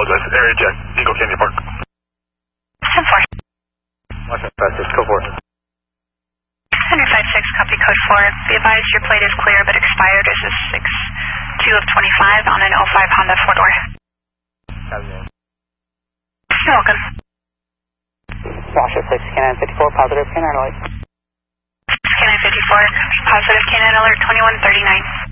apologize. Area Jet, Eagle Canyon Park. 10-4. Washington 5-6, code 4. Center 5-6, copy code 4. Be advised your plate is clear but expired as a 6-2 of 25 on an 05 Honda 4-door. You're welcome. Washington 6, Canine 54, positive, Canine alert. Canine 54, positive, Canine alert 2139.